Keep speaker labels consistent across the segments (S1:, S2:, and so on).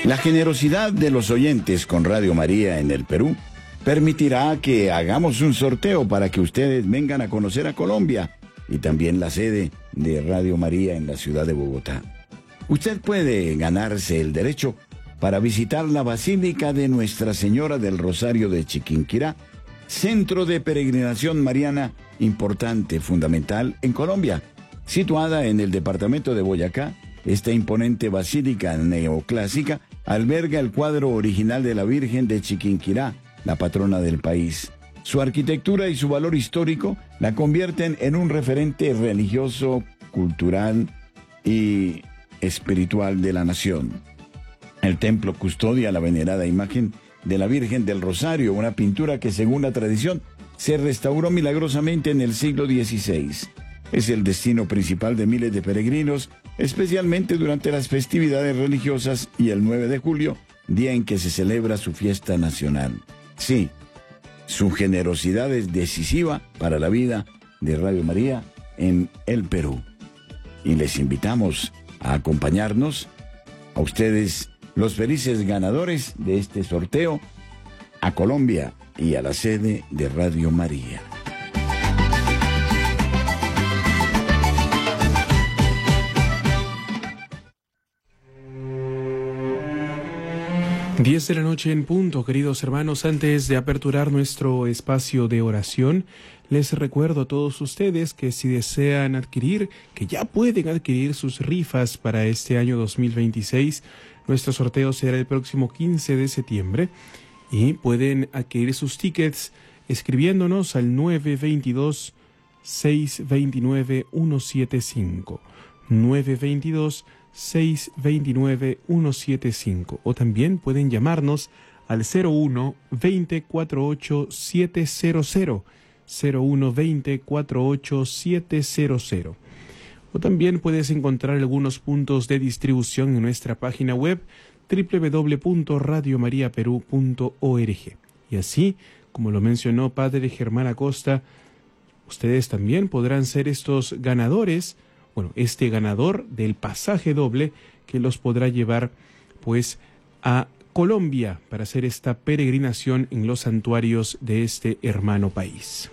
S1: La generosidad de los oyentes con Radio María en el Perú permitirá que hagamos un sorteo para que ustedes vengan a conocer a Colombia y también la sede de Radio María en la ciudad de Bogotá. Usted puede ganarse el derecho para visitar la Basílica de Nuestra Señora del Rosario de Chiquinquirá, centro de peregrinación mariana importante, fundamental en Colombia. Situada en el departamento de Boyacá, esta imponente basílica neoclásica alberga el cuadro original de la Virgen de Chiquinquirá, la patrona del país. Su arquitectura y su valor histórico la convierten en un referente religioso, cultural y espiritual de la nación. El templo custodia la venerada imagen de la Virgen del Rosario, una pintura que, según la tradición, se restauró milagrosamente en el siglo XVI. Es el destino principal de miles de peregrinos, especialmente durante las festividades religiosas y el 9 de julio, día en que se celebra su fiesta nacional. Sí, su generosidad es decisiva para la vida de Radio María en el Perú. Y les invitamos a acompañarnos, a ustedes, los felices ganadores de este sorteo, a Colombia y a la sede de Radio María.
S2: Diez de la noche en punto, queridos hermanos. Antes de aperturar nuestro espacio de oración, les recuerdo a todos ustedes que si desean adquirir, que ya pueden adquirir sus rifas para este año 2026, nuestro sorteo será el próximo 15 de septiembre y pueden adquirir sus tickets escribiéndonos al 922-629-175, 922-629-175, o también pueden llamarnos al 01-2048-700, 01-2048-700. O también puedes encontrar algunos puntos de distribución en nuestra página web www.radiomariaperú.org. Y así, como lo mencionó Padre Germán Acosta, ustedes también podrán ser estos ganadores, este ganador del pasaje doble que los podrá llevar pues a Colombia para hacer esta peregrinación en los santuarios de este hermano país.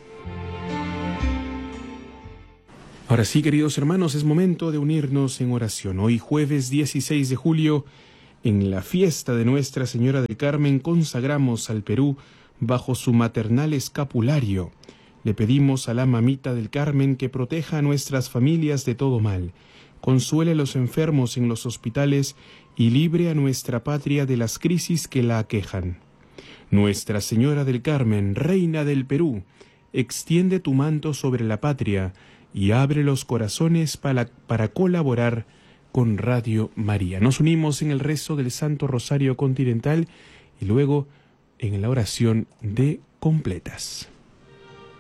S2: Ahora sí, queridos hermanos, es momento de unirnos en oración. Hoy, jueves 16 de julio, en la fiesta de Nuestra Señora del Carmen, consagramos al Perú bajo su maternal escapulario. Le pedimos a la Mamita del Carmen que proteja a nuestras familias de todo mal, consuele a los enfermos en los hospitales y libre a nuestra patria de las crisis que la aquejan. Nuestra Señora del Carmen, Reina del Perú, extiende tu manto sobre la patria y abre los corazones para colaborar con Radio María. Nos unimos en el rezo del Santo Rosario Continental y luego en la oración de completas.